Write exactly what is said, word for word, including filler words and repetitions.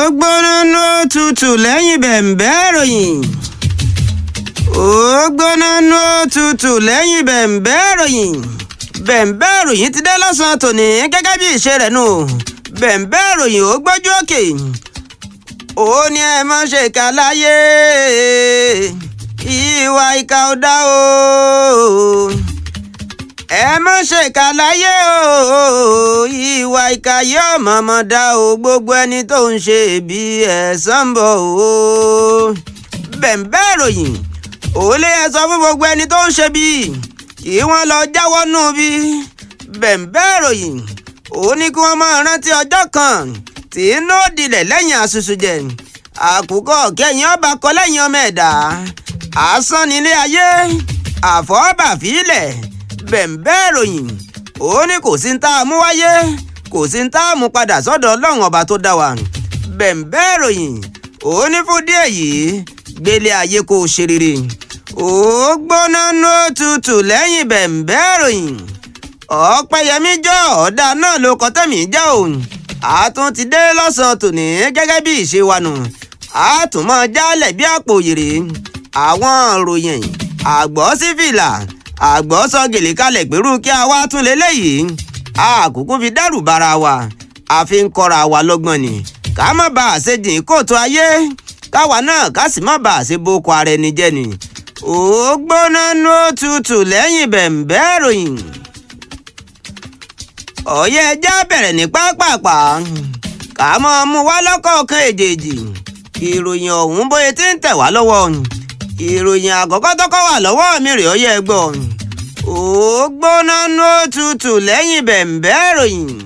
gbóná ní òtútù lẹ́yìn bẹ̀m̀bẹ́ ìròyìn. ó gbóná ní òtútù lẹ́yìn bẹ̀m̀bẹ́ ìròyìn. bẹ̀m̀bẹ́ ìròyìn ti dé lọ́sàn-án tòní gẹ́gẹ́ bí ìṣe rẹ̀ nù. bẹ̀m̀bẹ́ ìròyìn ó gbójú òkè. ó ní ẹ má ṣe kà láyé ìwà ìkà ò dá o. ẹ má ṣe kà láyé o ìwà ìkà yóò mọ̀mọ́ dá o gbogbo ẹni tó ń ṣe bí ẹ̀san ń bọ̀ o. bẹ̀m̀bẹ́ ìròyìn ó lé ẹ sọ fún gbogbo ẹni tó ń ṣe bí kí wọ́n lọ jáwọ́ nù bí. bẹ̀m̀bẹ́ ìròyìn ó ní kí wọ́n máa rántí ọjọ́ kan tí iná dilẹ̀ lẹ́yìn àṣùṣù jẹ àkùkọ kẹ́yìn ọba kọ lẹ́yìn ọmọ ẹ̀dá asán nílé ayé àfọ́bàfílẹ̀. bẹ̀m̀bẹ́ ìròyìn ó ní kò sí ń tá a mú wáyé kò sí ń tá a mú padà sọ́dọ̀ ọlọ́run ọba tó dá wa. bẹ̀m̀bẹ́ ìròyìn ó ní fún díẹ̀ yìí gbélé ayé kó ṣe rere. ó gbóná ní òtútù lẹ́yìn bẹ̀m̀bẹ́ ìròyìn. ọ̀pẹ̀yẹmí jọ ọ̀dà náà ló kọ́ tẹ̀mí já òun. a tún ti dé lọ́sàn-án tòní gẹ́gẹ́ bí ìṣe wa nù. a tún mọ́ jálẹ̀ bí àpò òyèrè àwọn ìròyìn àgbọ̀ sí fìlà àgbọ̀ sọ gèlè kalẹ̀ pẹ̀lú kí a wá tún lélẹ́yìí. àkókò fi dẹ́rù bara wa a fi ń kọ́ra wa lọ́gbọ́n ni ká má bàa ṣe jìn kóòtù ayé káwa náà ká sì má bàa ṣe boko ara ẹni jẹ́ ni. ó gbóná ní òtútù lẹ́yìn bẹ̀m̀bẹ́ ìròyìn. ọ̀yẹ́ ẹja bẹ̀rẹ̀ ní pápápá ká mọ́ mú wá lọ́kọ̀ọ̀kan èjèèjì. ìròyìn ọ̀hún bóyá tí ń tẹ̀ wá lọ́wọ́ ìròyìn àkọ́kọ́ tọ́kọ́ wà lọ́wọ́ mi rèé ọyẹ́ gbọ́. ó gbóná ní òtútù lẹ́yìn bẹ̀m̀bẹ́ ìròyìn.